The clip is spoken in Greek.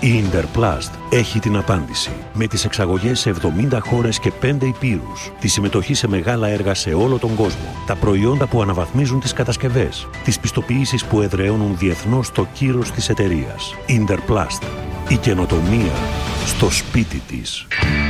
Η Interplast έχει την απάντηση. Με τις εξαγωγές σε 70 χώρες και 5 ηπείρους, τη συμμετοχή σε μεγάλα έργα σε όλο τον κόσμο, τα προϊόντα που αναβαθμίζουν τις κατασκευές, τις πιστοποιήσεις που εδραιώνουν διεθνώς το κύρος της εταιρείας. Interplast. Η καινοτομία στο σπίτι της.